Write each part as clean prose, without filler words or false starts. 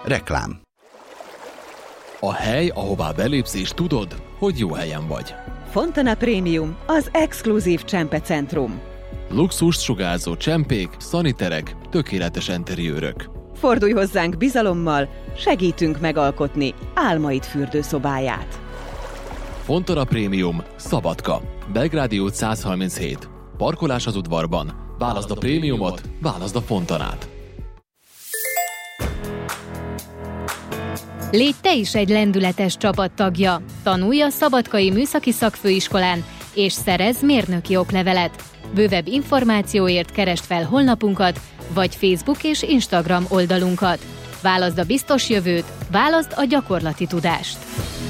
Reklám. A hely, ahová belépsz és tudod, hogy jó helyen vagy. Fontana Premium, az exkluzív csempecentrum. Luxust sugárzó csempék, szaniterek, tökéletes enteriőrök. Fordulj hozzánk bizalommal, segítünk megalkotni álmaid fürdőszobáját. Fontana Premium, Szabadka, Belgrádi út 137. Parkolás az udvarban. Válaszd a prémiumot, válaszd a Fontanát. Légy te is egy lendületes csapattagja. Tanulj a Szabadkai Műszaki Szakfőiskolán, és szerezz mérnöki oklevelet. Bővebb információért keresd fel honlapunkat, vagy Facebook és Instagram oldalunkat. Válaszd a biztos jövőt, válaszd a gyakorlati tudást.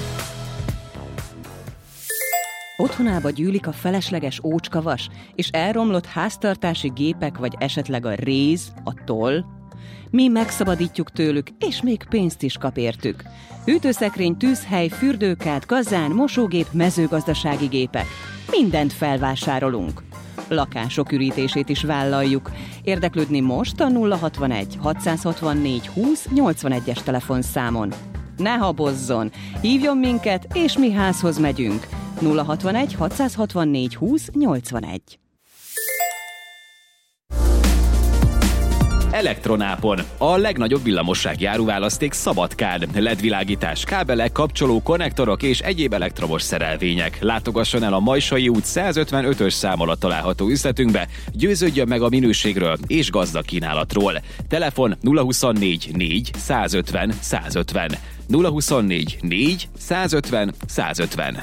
Otthonába gyűlik a felesleges ócskavas, és elromlott háztartási gépek, vagy esetleg a réz, a toll? Mi megszabadítjuk tőlük, és még pénzt is kap értük. Hűtőszekrény, tűzhely, fürdőkád, kazán, mosógép, mezőgazdasági gépek. Mindent felvásárolunk. Lakások ürítését is vállaljuk. Érdeklődni most a 061 664 20 81-es telefonszámon. Ne habozzon! Hívjon minket, és mi házhoz megyünk. 061 664 20 81. Elektronápon. A legnagyobb villamossági áruválaszték Szabadkán. LED-világítás, kábelek, kapcsoló, konnektorok és egyéb elektromos szerelvények. Látogasson el a Majsai út 155-ös szám alatt található üzletünkbe, győződjön meg a minőségről és gazdag kínálatról. Telefon 024 4 150 150. 024 4 150 150.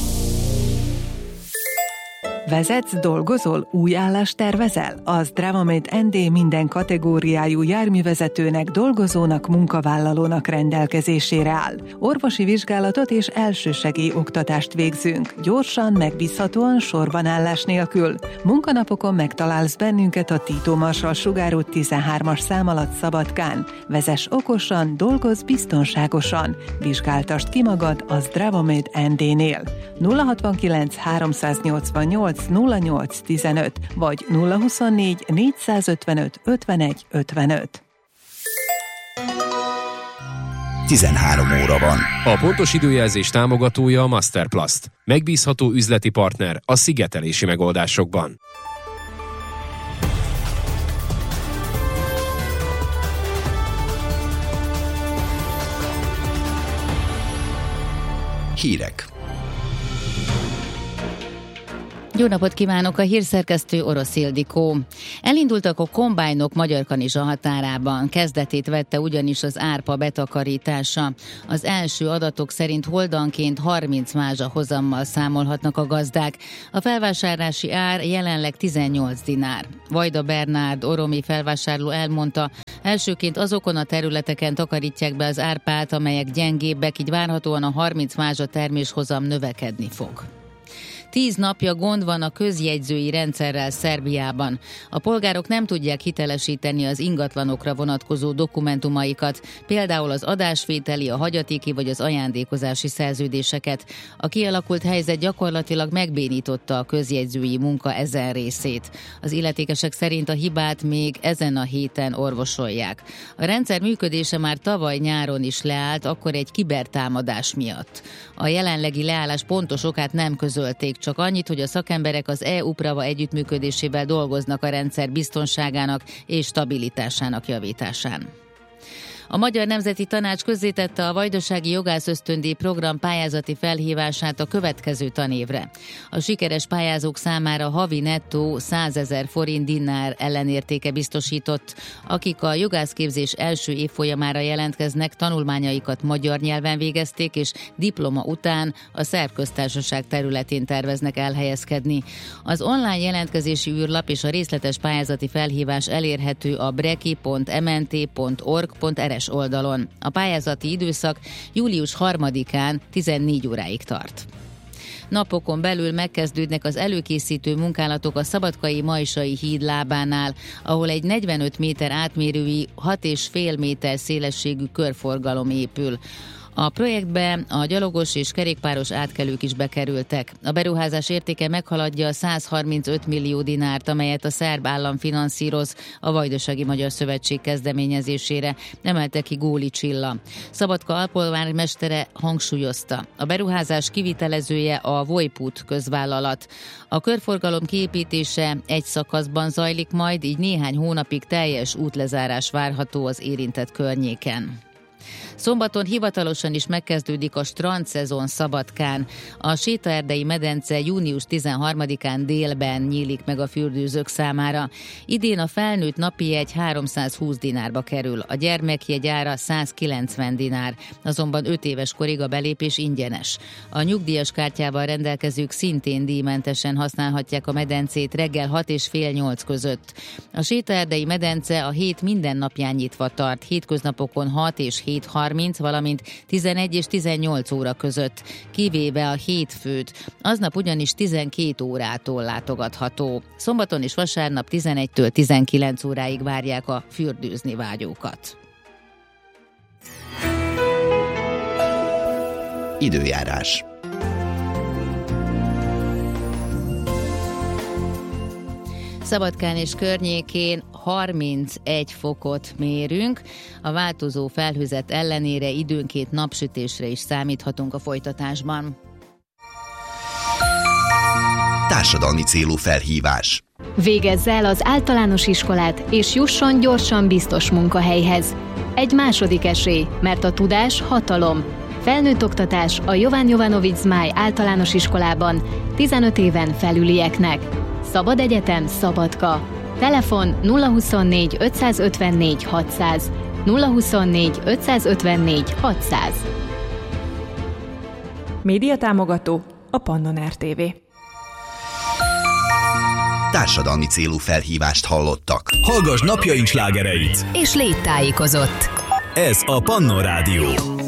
Vezetsz, dolgozol, új állást tervezel? Az Dravamate ND minden kategóriájú járművezetőnek, dolgozónak, munkavállalónak rendelkezésére áll. Orvosi vizsgálatot és elsősegély oktatást végzünk. Gyorsan, megbízhatóan, sorbanállás nélkül. Munkanapokon megtalálsz bennünket a Tito Marsall Sugár út 13-as szám alatt Szabadkán. Vezess okosan, dolgozz biztonságosan. Vizsgáltasd ki magad az Dravamate ND-nél. 069 388 0815 vagy 024 455 51 55. 13 óra van. A pontos időjelzés támogatója a Masterplast. Megbízható üzleti partner a szigetelési megoldásokban. Hírek. Jó napot kívánok, a hírszerkesztő Orosz Ildikó. Elindultak a kombájnok Magyarkanizsa határában. Kezdetét vette ugyanis az árpa betakarítása. Az első adatok szerint holdanként 30 mázsa hozammal számolhatnak a gazdák. A felvásárlási ár jelenleg 18 dinár. Vajda Bernárd oromi felvásárló elmondta, elsőként azokon a területeken takarítják be az árpát, amelyek gyengébbek, így várhatóan a 30 mázsa terméshozam növekedni fog. 10 napja gond van a közjegyzői rendszerrel Szerbiában. A polgárok nem tudják hitelesíteni az ingatlanokra vonatkozó dokumentumaikat, például az adásvételi, a hagyatéki vagy az ajándékozási szerződéseket. A kialakult helyzet gyakorlatilag megbénította a közjegyzői munka ezen részét. Az illetékesek szerint a hibát még ezen a héten orvosolják. A rendszer működése már tavaly nyáron is leállt, akkor egy kibertámadás miatt. A jelenlegi leállás pontos okát nem közölték, csak annyit, hogy a szakemberek az EU-Prava együttműködésével dolgoznak a rendszer biztonságának és stabilitásának javításán. A Magyar Nemzeti Tanács közzétette a Vajdasági Jogászösztöndíj program pályázati felhívását a következő tanévre. A sikeres pályázók számára havi nettó 100 000 forint dinár ellenértéke biztosított. Akik a jogászképzés első évfolyamára jelentkeznek, tanulmányaikat magyar nyelven végezték, és diploma után a Szerb Köztársaság területén terveznek elhelyezkedni. Az online jelentkezési űrlap és a részletes pályázati felhívás elérhető a breki.mnt.org.rs oldalon. A pályázati időszak július 3-án 14 óráig tart. Napokon belül megkezdődnek az előkészítő munkálatok a Szabadkai Majsai híd lábánál, ahol egy 45 méter átmérői, 6,5 méter szélességű körforgalom épül. A projektbe a gyalogos és kerékpáros átkelők is bekerültek. A beruházás értéke meghaladja 135 millió dinárt, amelyet a szerb állam finanszíroz a Vajdasági Magyar Szövetség kezdeményezésére, emelte ki Góli Csilla. Szabadka alpolgármestere hangsúlyozta. A beruházás kivitelezője a Vojput közvállalat. A körforgalom kiépítése egy szakaszban zajlik majd, így néhány hónapig teljes útlezárás várható az érintett környéken. Szombaton hivatalosan is megkezdődik a strandszezon Szabadkán. A sétaerdei medence június 13-án délben nyílik meg a fürdőzők számára. Idén a felnőtt napi jegy 320 dinárba kerül, a gyermekjegy ára 190 dinár, azonban 5 éves korig a belépés ingyenes. A nyugdíjas kártyával rendelkezők szintén díjmentesen használhatják a medencét reggel 6 és fél 8 között. A sétaerdei medence a hét minden napján nyitva tart, hétköznapokon 6 és 7:30, valamint 11 és 18 óra között, kivéve a hétfőt. Aznap ugyanis 12 órától látogatható. Szombaton és vasárnap 11-től 19 óráig várják a fürdőzni vágyókat. Időjárás. Szabadkán és környékén 31 fokot mérünk. A változó felhőzet ellenére időnként napsütésre is számíthatunk a folytatásban. Társadalmi célú felhívás. Végezz el az általános iskolát, és jusson gyorsan biztos munkahelyhez. Egy második esély, mert a tudás hatalom. Felnőtt oktatás a Jovan Jovanovic Zmáj általános iskolában 15 éven felülieknek. Szabad Egyetem Szabadka. Telefon 024 554 600. 024 554 600. Média támogató a Pannon RTV. Társadalmi célú felhívást hallottak. Hallgass napjaink slágereit! És légy tájékozott! Ez a Pannon Rádió.